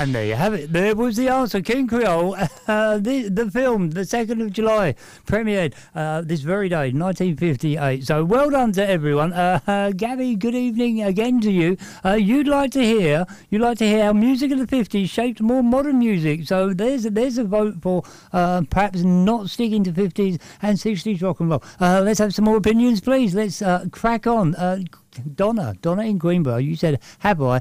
And there you have it. There was the answer. King Creole, the film, the 2nd of July, premiered this very day, 1958. So well done to everyone. Gabby, good evening again to you. You'd like to hear how music of the 50s shaped more modern music. So there's a vote for perhaps not sticking to 50s and 60s rock and roll. Let's have some more opinions, please. Let's crack on. Donna in Greenborough, you said, have I?